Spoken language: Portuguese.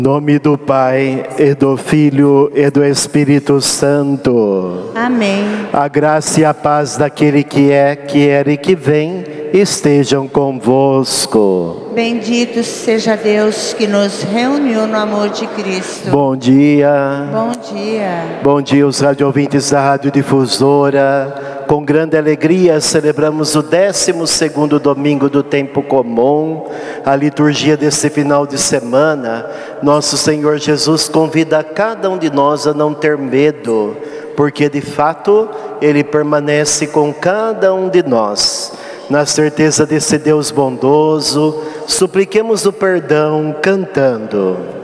Em nome do Pai, e do Filho, e do Espírito Santo. Amém. A graça e a paz daquele que é, que era e que vem, estejam convosco. Bendito seja Deus que nos reuniu no amor de Cristo. Bom dia. Bom dia. Bom dia, os radioouvintes da Rádio Difusora. Com grande alegria celebramos o 12º domingo do tempo comum. A liturgia desse final de semana, nosso Senhor Jesus convida cada um de nós a não ter medo, porque de fato Ele permanece com cada um de nós. Na certeza desse Deus bondoso, supliquemos o perdão cantando.